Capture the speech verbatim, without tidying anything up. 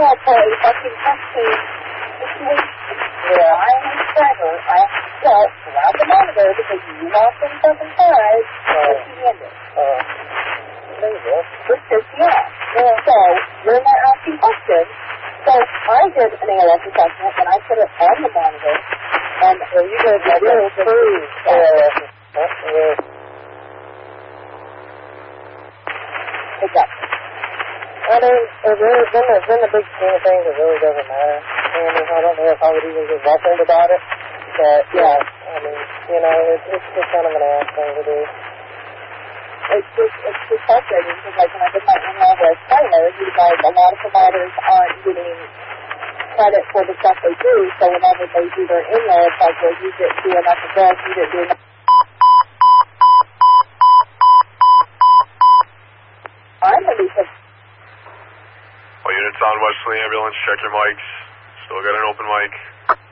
had for a fucking testing situation where I am a driver, I have to stop around the monitor because you lost some fucking five, and she ended. Uh, there you go. Which pissed me off. Yeah. So, you're not asking questions. So, I did an A L S assessment, and I put it on the monitor, and well, you did a real prove A L S. Exactly. I mean, it really, then, the, then the big scheme of things, it really doesn't matter. I mean, I don't know if I would even get ruffled about it, but, yeah, I mean, you know, it's, it's just kind of an ass thing to do. It's just, it's just frustrating, because, like, when I did my email with Tyler, he's like, a lot of providers aren't getting credit for the stuff they do, so whenever they do their email, it's like, well, you didn't do enough of this, you didn't do enough. I'm going to be pissed. All units on Wesley Ambulance, check your mics. Still got an open mic.